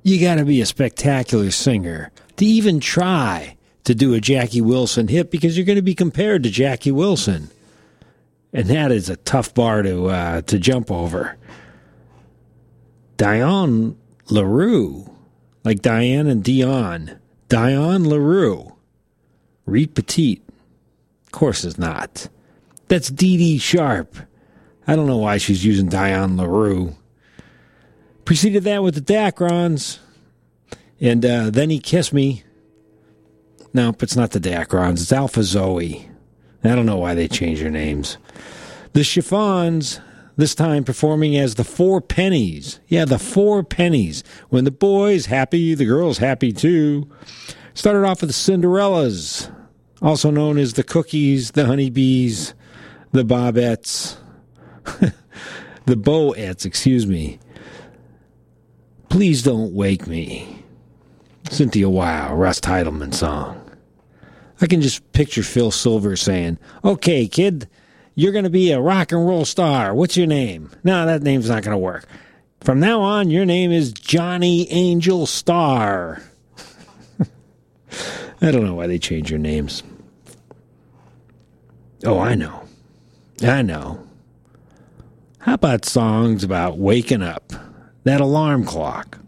You got to be a spectacular singer to even try to do a Jackie Wilson hit, because you're going to be compared to Jackie Wilson. And that is a tough bar to jump over. Dion LaRue, like Diane and Dion. Dion LaRue. Reed Petite. Of course it's not. That's Dee Dee Sharp. I don't know why she's using Dion LaRue. Preceded that with the Dacrons. And Then He Kissed Me. Nope, it's not the Dacrons. It's Alpha Zoe. I don't know why they changed their names. The Chiffons, this time performing as the Four Pennies. Yeah, the Four Pennies. When the boy's happy, the girl's happy too. Started off with the Cinderellas, also known as the Cookies, the Honeybees, the Bobettes, the Boettes, excuse me. Please Don't Wake Me. Cynthia Weil, Russ Titleman song. I can just picture Phil Silver saying, "Okay, kid, you're going to be a rock and roll star. What's your name?" No, that name's not going to work. From now on, your name is Johnny Angel Starr. I don't know why they change your names. Oh, I know. How about songs about waking up? That alarm clock.